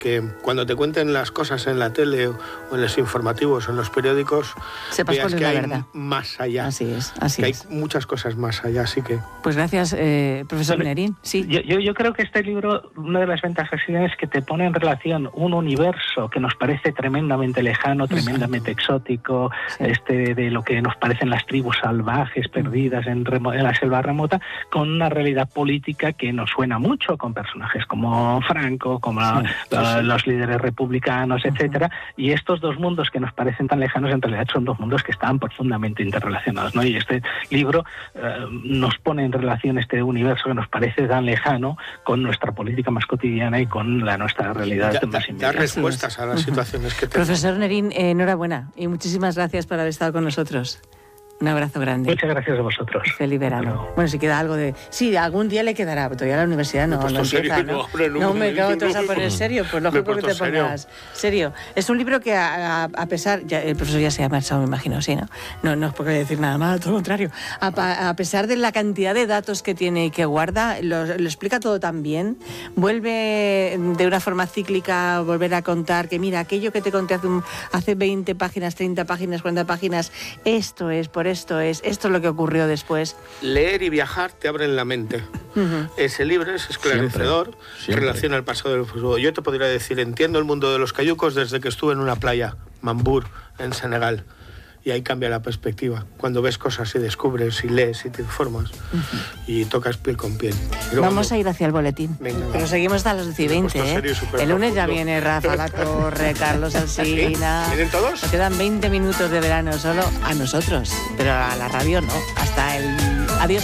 que cuando te cuenten las cosas en la tele o en los informativos o en los periódicos, sepas veas cuál es que la hay verdad. Más allá. Así es. Que hay muchas cosas más allá, así que... Pues gracias, profesor Nerín. Sí. Yo creo que este libro, una de las ventajas que tiene es que te pone en relación un universo que nos parece tremendamente lejano, tremendamente exótico, de lo que nos parecen las tribus salvajes perdidas en la selva remota, con una realidad política que nos suena mucho, con personajes como Franco, como los líderes republicanos, etcétera, y estos dos mundos que nos parecen tan lejanos en realidad son dos mundos que están profundamente interrelacionados, ¿no? Y este libro nos pone en relación este universo que nos parece tan lejano con nuestra política más cotidiana y con nuestra realidad más inmediata. Dar respuestas a las situaciones que tenemos. Profesor Nerín, enhorabuena y muchísimas gracias por haber estado con nosotros. Un abrazo grande. Muchas gracias a vosotros. Feliz verano. Bueno, si queda algo de... Sí, algún día le quedará, pero todavía la universidad no empieza, ¿no? No, me cago, te vas a poner serio, pues lógico que te pongas serio. Es un libro que a pesar... el profesor ya se ha marchado, me imagino, sí, ¿no? No os puedo decir nada más, todo lo contrario. A pesar de la cantidad de datos que tiene y que guarda, lo explica todo tan bien, vuelve de una forma cíclica a volver a contar que mira, aquello que te conté hace 20 páginas, 30 páginas, 40 páginas, esto es lo que ocurrió después. Leer y viajar te abren la mente. Ese libro es esclarecedor, Siempre. relaciona el pasado del fútbol. Yo te podría decir, entiendo el mundo de los cayucos desde que estuve en una playa, Mambour, en Senegal. Y ahí cambia la perspectiva. Cuando ves cosas y descubres y lees y te informas y tocas piel con piel. Vamos a ir hacia el boletín. Venga, pero seguimos hasta las 10:20, ¿eh? El lunes ya viene Rafa La Torre, Carlos Alsina. ¿Vienen todos? Nos quedan 20 minutos de verano solo a nosotros, pero a la radio no. Hasta el... Adiós.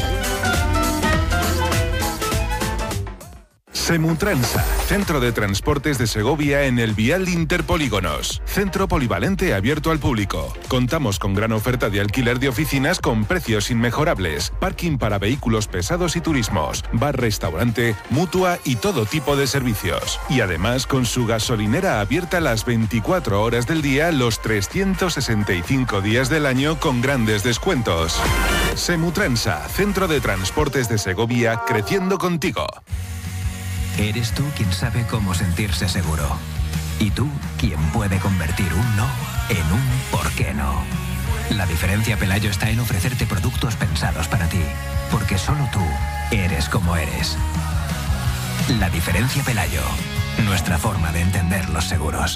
Semutransa, Centro de Transportes de Segovia en el Vial Interpolígonos. Centro polivalente abierto al público. Contamos con gran oferta de alquiler de oficinas con precios inmejorables. Parking para vehículos pesados y turismos. Bar, restaurante, mutua y todo tipo de servicios. Y además con su gasolinera abierta las 24 horas del día, los 365 días del año con grandes descuentos. Semutransa, Centro de Transportes de Segovia, creciendo contigo. Eres tú quien sabe cómo sentirse seguro. Y tú quien puede convertir un no en un ¿por qué no? La diferencia, Pelayo, está en ofrecerte productos pensados para ti. Porque solo tú eres como eres. La diferencia, Pelayo. Nuestra forma de entender los seguros.